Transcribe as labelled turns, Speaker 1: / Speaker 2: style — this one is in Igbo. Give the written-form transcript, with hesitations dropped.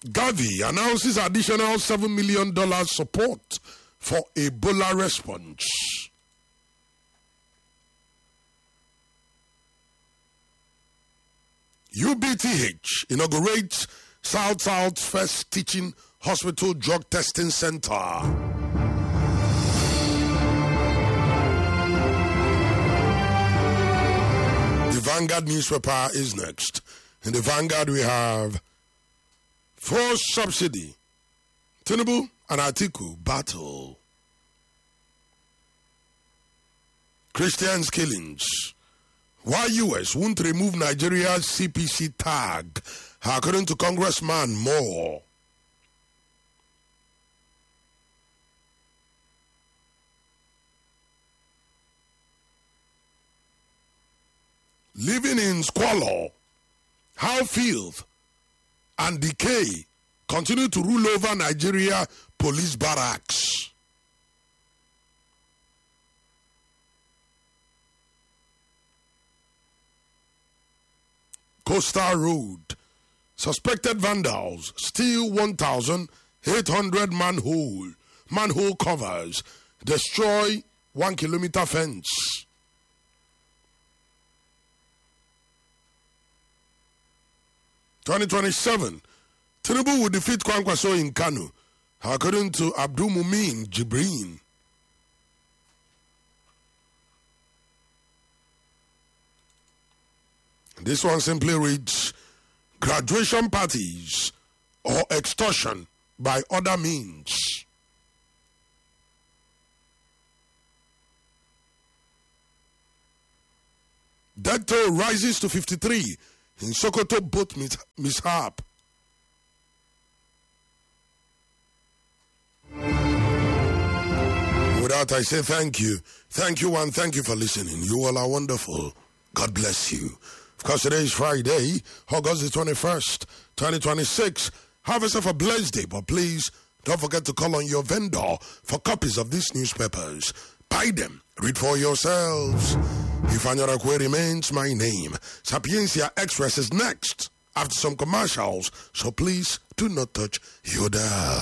Speaker 1: Gavi announces additional $7 million support for Ebola response. UBTH inaugurates South first teaching hospital drug testing center. The Vanguard newspaper is next. In the Vanguard, we have forced subsidy. Tinubu and Atiku battle. Christians killings. Why US won't remove Nigeria's CPC tag, according to Congressman Moore. Living in squalor, how filth and decay continue to rule over Nigeria police barracks. Coastal Road. Suspected vandals steal 1,800 manhole covers, destroy 1 kilometer fence. (2027) Tinubu will defeat Kwankwaso in Kano, according to Abdul Mumin Jibrin. This one simply reads, graduation parties or extortion by other means. Death toll rises to 53 in Sokoto boat mishap. With that, I say thank you. Thank you and thank you for listening. You all are wonderful. God bless you. Of course, today is Friday, August the 21st, 2026. Have yourself a blessed day, but please don't forget to call on your vendor for copies of these newspapers. Buy them. Read for yourselves. Ifeanyi remains my name. Sapiencia Express is next after some commercials, so please do not touch your dial.